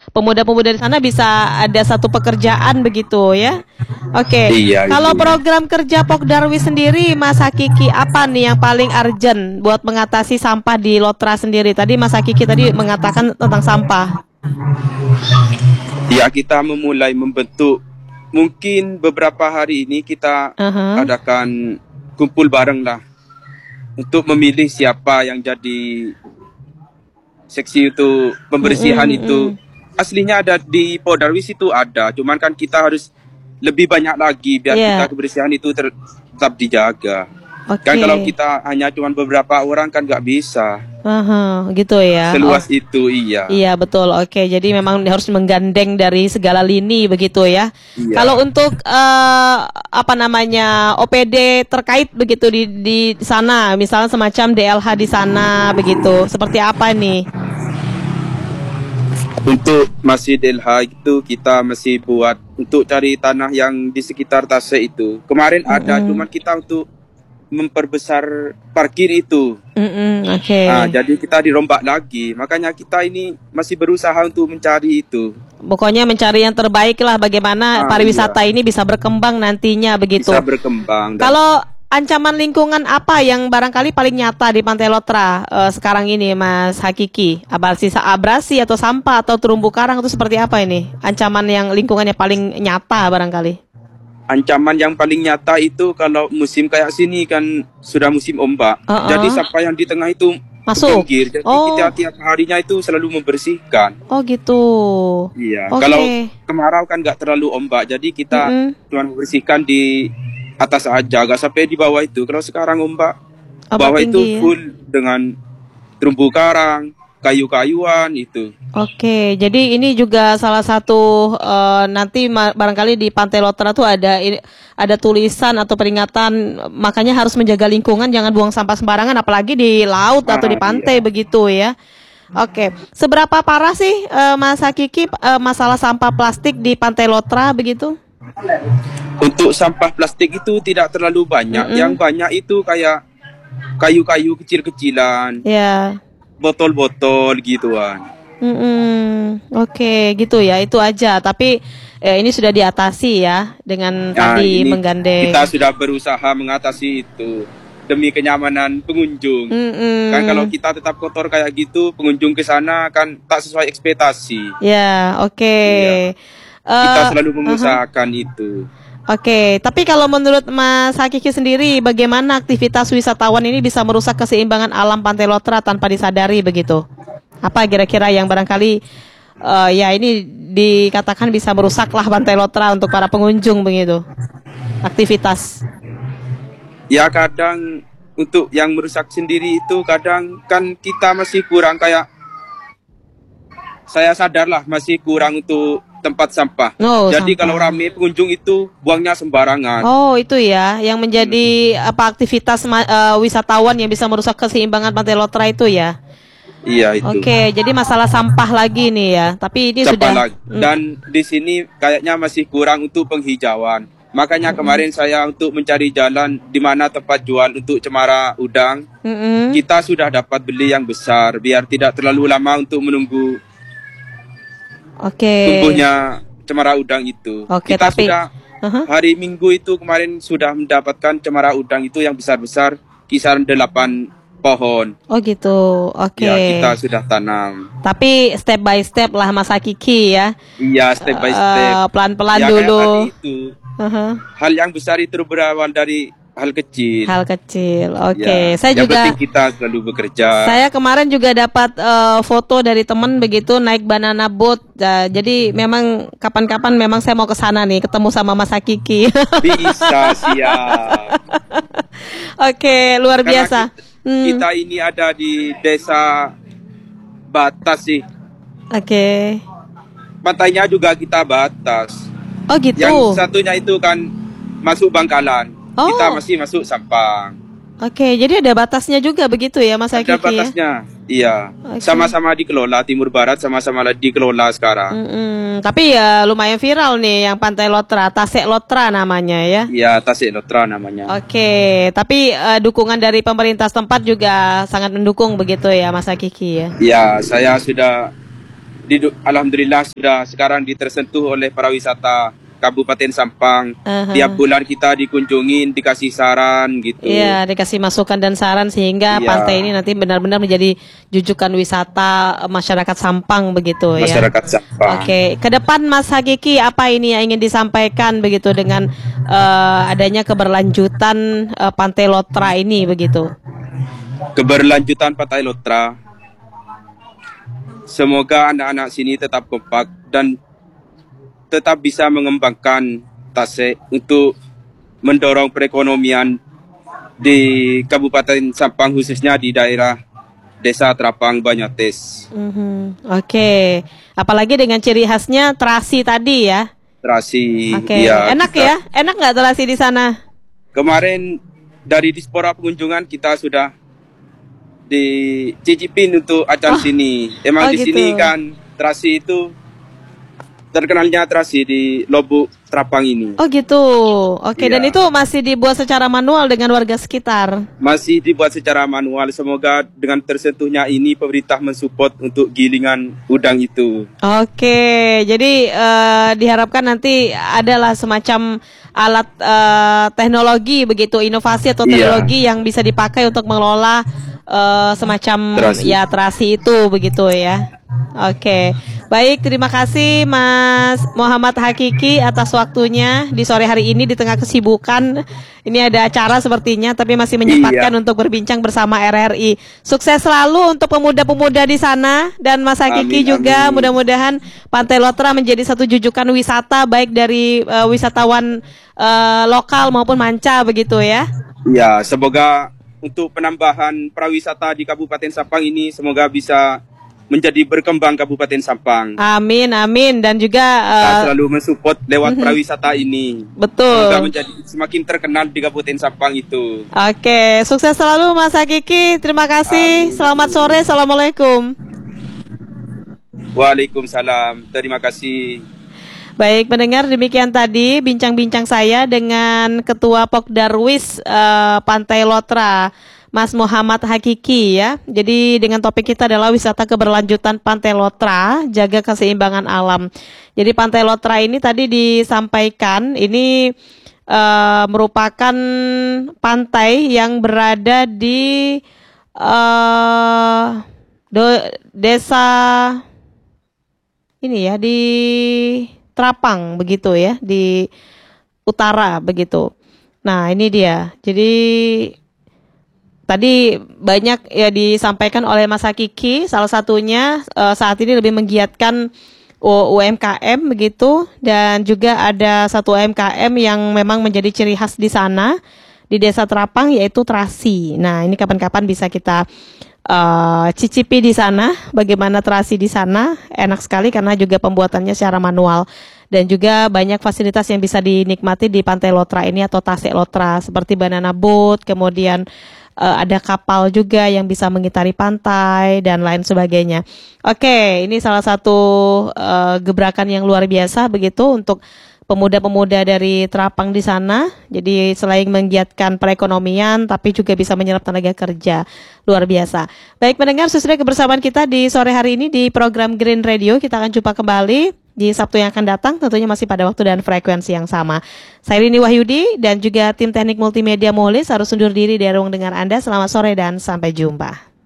pemuda-pemuda di sana bisa ada satu pekerjaan begitu ya. Oke. Iya, Kalau Ibu. program kerja Pokdarwi sendiri, Mas Hakiki, apa nih yang paling urgent buat mengatasi sampah di Lotra sendiri? Tadi Mas Hakiki tadi mengatakan tentang sampah. Ya, kita memulai membentuk, mungkin beberapa hari ini kita Aha. adakan kumpul bareng lah untuk memilih siapa yang jadi seksi itu pembersihan itu. Mm-mm. Aslinya ada di Podarwis itu ada, cuman kan kita harus lebih banyak lagi biar Ya, kita kebersihan itu tetap dijaga. Kan kalau oke. kita hanya cuman beberapa orang kan nggak bisa Aha, gitu ya. Oh, seluas itu, iya. iya betul. Oke, jadi memang harus menggandeng dari segala lini begitu ya. Kalau Iya. untuk apa namanya OPD terkait begitu di sana, misalnya semacam DLH di sana begitu, seperti apa nih? Untuk Masjid El-Ha itu kita masih buat untuk cari tanah yang di sekitar Tasik itu. Kemarin ada, Mm-mm. cuman kita untuk memperbesar parkir itu. Mm-mm, oke. Jadi kita dirombak lagi. Makanya kita ini masih berusaha untuk mencari itu. Pokoknya mencari yang terbaik lah bagaimana Iya, pariwisata ini bisa berkembang nantinya begitu. bisa berkembang dan Kalau ancaman lingkungan apa yang barangkali paling nyata di Pantai Lotra sekarang ini, Mas Hakiki? Apa sisa abrasi atau sampah atau terumbu karang itu seperti apa ini? Ancaman yang lingkungannya paling nyata barangkali. ancaman yang paling nyata itu kalau musim kayak sini kan sudah musim ombak. Jadi Heeh. sampah yang di tengah itu ke Masuk. pinggir. Jadi kita Oh, tiap harinya itu selalu membersihkan. oh gitu. Iya, kalau Oke. kemarau kan nggak terlalu ombak, jadi kita Mm-mm. cuma membersihkan di atas aja, nggak sampai di bawah itu. Kalau sekarang ombak, Ombak bawah itu tinggi ya. full dengan terumbu karang, kayu-kayuan itu. Oke, jadi ini juga salah satu nanti barangkali di Pantai Lotra tuh ada tulisan atau peringatan, makanya harus menjaga lingkungan, jangan buang sampah sembarangan, apalagi di laut atau di pantai Iya. begitu ya. Oke, seberapa parah sih Mas Hakiki masalah sampah plastik di Pantai Lotra begitu? Untuk sampah plastik itu tidak terlalu banyak. Yang Mm-mm. banyak itu kayak kayu-kayu kecil-kecilan, Ya. botol-botol gituan. Mm-mm. Oke, gitu ya. Itu aja. Tapi ini sudah diatasi ya dengan tadi Ini menggandeng. kita sudah berusaha mengatasi itu demi kenyamanan pengunjung. Kan kalau Mm-mm. kita tetap kotor kayak gitu, pengunjung ke sana kan tak sesuai ekspektasi. Ya, oke. Iya, kita selalu Aha. mengusahakan itu. Oke, tapi kalau menurut Mas Hakiki sendiri, bagaimana aktivitas wisatawan ini bisa merusak keseimbangan alam Pantai Lotra tanpa disadari begitu? Apa kira-kira yang barangkali ya ini dikatakan bisa merusaklah Pantai Lotra untuk para pengunjung begitu? Aktivitas. Ya kadang untuk yang merusak sendiri itu kadang kan kita masih kurang kayak saya sadar lah masih kurang untuk tempat sampah. Oh, Jadi kalau sampah. rame pengunjung itu buangnya sembarangan. Oh, itu ya, yang menjadi apa aktivitas wisatawan yang bisa merusak keseimbangan Pantai Lotra itu ya. Iya itu. Oke, jadi masalah sampah lagi nih ya. Tapi ini Sampah sudah lagi. Dan di sini kayaknya masih kurang untuk penghijauan. Makanya kemarin saya untuk mencari jalan di mana tempat jual untuk cemara udang, mm-mm. kita sudah dapat beli yang besar biar tidak terlalu lama untuk menunggu Oke. tumbuhnya cemara udang itu. Oke, Kita tapi sudah Aha. hari Minggu itu kemarin sudah mendapatkan cemara udang itu yang besar-besar kisaran 8 pohon. Oh gitu. Oke. Ya, kita sudah tanam. Tapi step by step lah Mas Hakiki ya. Iya, step by step. Pelan-pelan Ya kayak dulu. tadi itu. Aha. Hal yang besar itu berawal dari hal kecil. Hal kecil. Oke. Ya, Saya yang juga penting kita selalu bekerja. Saya kemarin juga dapat foto dari teman begitu naik banana boat. Jadi memang kapan-kapan memang saya mau ke sana nih ketemu sama Mas Hakiki. Bisa, siap. Oke, luar Karena biasa. kita ini ada di desa batas sih. Oke. Pantainya juga kita batas. Oh gitu. Yang satunya itu kan masuk Bangkalan. Oh. Kita masih masuk Sampang. Oke, jadi ada batasnya juga begitu ya Mas Ada Hakiki ya. batasnya. Iya. Oke. Sama-sama dikelola Timur Barat, sama-sama dikelola sekarang. Tapi ya lumayan viral nih yang Pantai Lotra, Tasik Lotra namanya ya. Iya, Tasik Lotra namanya. Oke, tapi dukungan dari pemerintah setempat juga sangat mendukung begitu ya Mas Hakiki ya. Iya, saya sudah Alhamdulillah sudah sekarang tersentuh oleh para wisata Kabupaten Sampang. Tiap bulan kita dikunjungin, dikasih saran gitu. Iya, dikasih masukan dan saran sehingga pantai ini nanti benar-benar menjadi jujukan wisata masyarakat Sampang begitu ya. Masyarakat Sampang. Oke, ke depan Mas Hakiki apa ini yang ingin disampaikan begitu dengan adanya keberlanjutan Pantai Lotra ini begitu? Keberlanjutan Pantai Lotra, semoga anak-anak sini tetap kompak dan tetap bisa mengembangkan Tasik untuk mendorong perekonomian di Kabupaten Sampang, khususnya di daerah Desa Trapang Banyates. Oke, apalagi dengan ciri khasnya terasi tadi ya. Terasi. Oke, Ya, enak ya? Enak nggak terasi di sana? Kemarin dari dispora pengunjungan kita sudah dicicipin untuk acan sini. Emang di sini gitu. kan terasi itu terkenalnya terasi di Lobuk Trapang ini. Oh gitu. Oke, Iya. dan itu masih dibuat secara manual dengan warga sekitar. Masih dibuat secara manual. Semoga dengan tersentuhnya ini pemerintah mensupport untuk gilingan udang itu. Oke, jadi diharapkan nanti adalah semacam alat teknologi begitu, inovasi atau teknologi yang bisa dipakai untuk mengelola semacam terasi itu begitu ya. Oke, baik, terima kasih Mas Muhammad Hakiki atas waktunya di sore hari ini di tengah kesibukan. Ini ada acara sepertinya, tapi masih menyempatkan untuk berbincang bersama RRI. Sukses selalu untuk pemuda-pemuda di sana dan Mas Hakiki juga. Mudah-mudahan Pantai Lotra menjadi satu jujukan wisata baik dari wisatawan lokal maupun manca begitu ya. Ya, semoga untuk penambahan prawisata di Kabupaten Sampang ini semoga bisa menjadi berkembang Kabupaten Sampang. Amin, amin, dan juga selalu mensupport lewat prawisata ini. Betul. Semoga menjadi semakin terkenal di Kabupaten Sampang itu. Oke, sukses selalu Mas Hakiki. Terima kasih. Selamat sore. Assalamualaikum. Waalaikumsalam. Terima kasih. Baik, pendengar, demikian tadi bincang-bincang saya dengan Ketua Pokdarwis Pantai Lotra, Mas Muhammad Hakiki ya. Jadi dengan topik kita adalah wisata keberlanjutan Pantai Lotra, jaga keseimbangan alam. Jadi Pantai Lotra ini tadi disampaikan ini merupakan pantai yang berada di desa ini ya, di Trapang begitu ya, di utara begitu. Nah, ini dia. Jadi tadi banyak ya disampaikan oleh Mas Hakiki, salah satunya saat ini lebih menggiatkan UMKM begitu, dan juga ada satu UMKM yang memang menjadi ciri khas di sana di Desa Trapang, yaitu terasi. Nah, ini kapan-kapan bisa kita cicipi di sana, bagaimana terasi di sana. Enak sekali karena juga pembuatannya secara manual dan juga banyak fasilitas yang bisa dinikmati di Pantai Lotra ini atau Tasik Lotra, seperti banana boat, kemudian ada kapal juga yang bisa mengitari pantai dan lain sebagainya. Oke, ini salah satu gebrakan yang luar biasa begitu untuk pemuda-pemuda dari Trapang di sana. Jadi selain menggiatkan perekonomian, tapi juga bisa menyerap tenaga kerja. Luar biasa. Baik pendengar, sesudah kebersamaan kita di sore hari ini di program Green Radio. Kita akan jumpa kembali di Sabtu yang akan datang, tentunya masih pada waktu dan frekuensi yang sama. Saya Rini Wahyudi dan juga tim teknik multimedia Muhlis harus undur diri dari ruang dengar Anda. Selamat sore dan sampai jumpa.